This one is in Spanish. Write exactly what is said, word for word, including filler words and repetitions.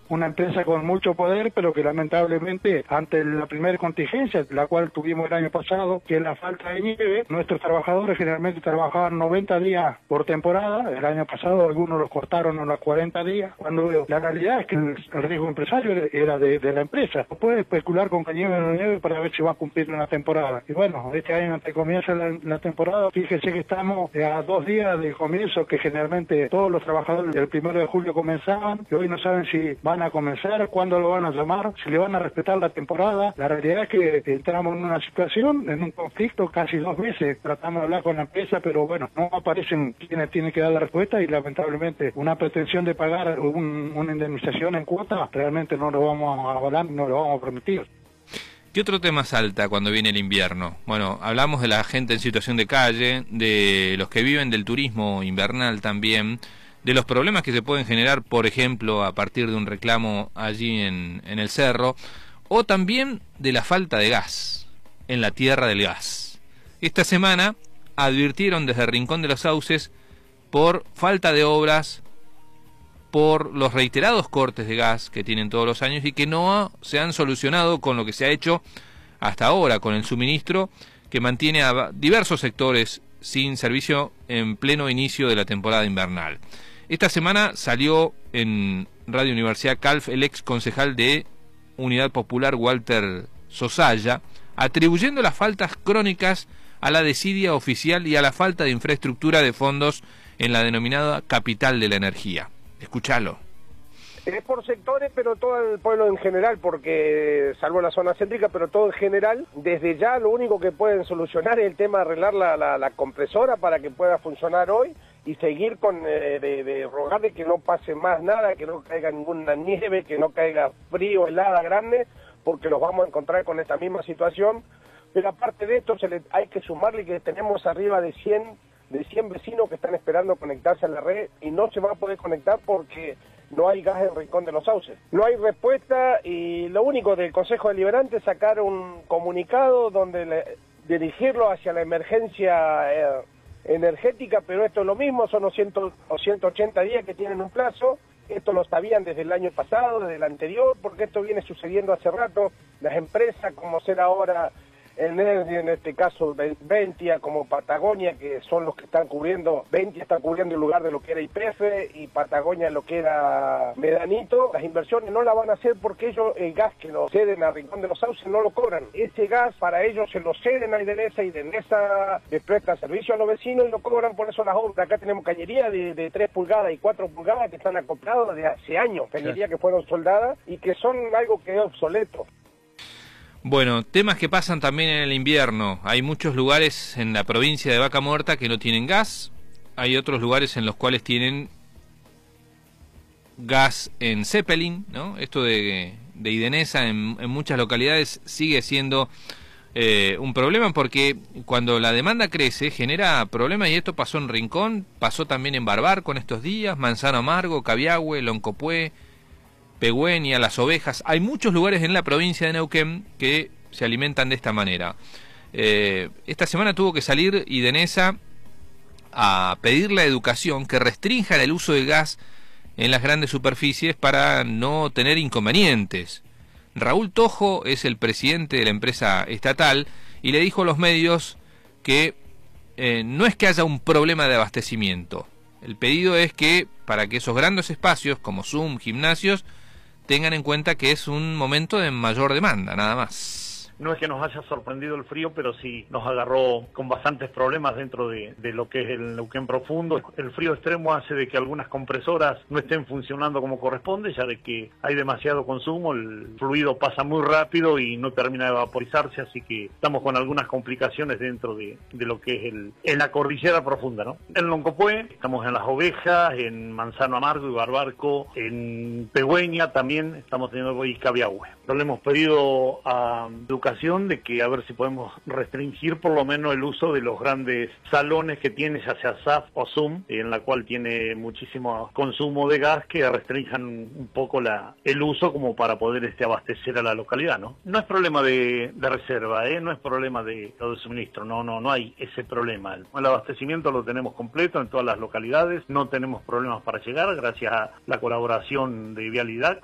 una empresa con mucho poder, pero que lamentablemente ante la primera contingencia, la cual tuvimos el año pasado, que es la falta de nieve, nuestros trabajadores generalmente trabajaban noventa días por temporada. El año pasado algunos los cortaron a los cuarenta días, cuando la realidad es que el, el riesgo empresario era de, de la empresa. No puede especular con que nieve o no nieve para ver si va a cumplir una temporada. Y bueno, este año antes que comience la, la temporada, fíjese que estamos a dos días del comienzo, que generalmente todos los trabajadores el primero de julio comenzaban, y hoy no saben si van a comenzar, cuándo lo van a llamar, si le van a respetar la temporada. La realidad es que entramos en una situación, en un conflicto, casi dos meses tratamos de hablar con la empresa, pero bueno, no aparecen quienes tienen que dar la respuesta, y lamentablemente una pretensión de pagar un, una indemnización en cuota realmente no lo vamos a avalar, no lo vamos a permitir. ¿Qué otro tema salta cuando viene el invierno? Bueno, hablamos de la gente en situación de calle, de los que viven del turismo invernal también, de los problemas que se pueden generar, por ejemplo, a partir de un reclamo allí en, en el cerro, o también de la falta de gas en la tierra del gas. Esta semana advirtieron desde Rincón de los Sauces por falta de obras, por los reiterados cortes de gas que tienen todos los años y que no se han solucionado con lo que se ha hecho hasta ahora, con el suministro que mantiene a diversos sectores sin servicio en pleno inicio de la temporada invernal. Esta semana salió en Radio Universidad Calf el ex concejal de Unidad Popular, Walter Sosaya, atribuyendo las faltas crónicas a la desidia oficial y a la falta de infraestructura de fondos en la denominada capital de la energía. Escuchalo. Es por sectores, pero todo el pueblo en general, porque salvo la zona céntrica, pero todo en general, desde ya lo único que pueden solucionar es el tema de arreglar la, la, la compresora para que pueda funcionar hoy y seguir con eh, de, de rogar de que no pase más nada, que no caiga ninguna nieve, que no caiga frío, helada grande, porque los vamos a encontrar con esta misma situación. Pero aparte de esto, se le, hay que sumarle que tenemos arriba de cien de cien vecinos que están esperando conectarse a la red y no se va a poder conectar porque no hay gas en Rincón de los Sauces. No hay respuesta y lo único del Consejo Deliberante es sacar un comunicado donde le, dirigirlo hacia la emergencia eh, energética, pero esto es lo mismo, son los ciento ochenta días que tienen un plazo. Esto lo sabían desde el año pasado, desde el anterior, porque esto viene sucediendo hace rato. Las empresas, como ser ahora en, en este caso Ventia, como Patagonia, que son los que están cubriendo, Ventia está cubriendo el lugar de lo que era Y P F y Patagonia lo que era Medanito, las inversiones no la van a hacer porque ellos el gas que lo ceden a Rincón de los Sauces no lo cobran. Ese gas para ellos se lo ceden a Idenesa y Idenesa le presta servicio a los vecinos y lo cobran, por eso las obras. Acá tenemos cañería de, de tres pulgadas y cuatro pulgadas que están acopladas de hace años, cañería que fueron soldadas y que son algo que es obsoleto. Bueno, temas que pasan también en el invierno. Hay muchos lugares en la provincia de Vaca Muerta que no tienen gas. Hay otros lugares en los cuales tienen gas en Zeppelin, ¿no? Esto de, de Idenesa en, en muchas localidades sigue siendo eh, un problema porque cuando la demanda crece genera problemas, y esto pasó en Rincón, pasó también en Barbar con estos días, Manzano Amargo, Cabiahue, Loncopué, Pegüeña, Las Ovejas. Hay muchos lugares en la provincia de Neuquén que se alimentan de esta manera. Eh, esta semana tuvo que salir Idenesa a pedirle a Educación que restrinja el uso de gas en las grandes superficies para no tener inconvenientes. Raúl Tojo es el presidente de la empresa estatal y le dijo a los medios que eh, no es que haya un problema de abastecimiento. El pedido es que para que esos grandes espacios como Zoom, gimnasios, tengan en cuenta que es un momento de mayor demanda, nada más. No es que nos haya sorprendido el frío, pero sí nos agarró con bastantes problemas dentro de, de lo que es el Neuquén profundo. El frío extremo hace de que algunas compresoras no estén funcionando como corresponde, ya de que hay demasiado consumo, el fluido pasa muy rápido y no termina de vaporizarse, así que estamos con algunas complicaciones dentro de, de lo que es el, en la cordillera profunda, ¿no? En Loncopué, estamos en Las Ovejas, en Manzano Amargo y Barbarco, en Pegüeña también estamos teniendo y Cabiahue. Le hemos pedido a Educación de que a ver si podemos restringir por lo menos el uso de los grandes salones que tiene, ya sea S A F o Zoom, en la cual tiene muchísimo consumo de gas, que restrinjan un poco la, el uso como para poder este abastecer a la localidad, ¿no? No es problema de, de reserva, ¿eh? No es problema de, de suministro, no, no, no hay ese problema. El, el abastecimiento lo tenemos completo en todas las localidades, no tenemos problemas para llegar gracias a la colaboración de Vialidad.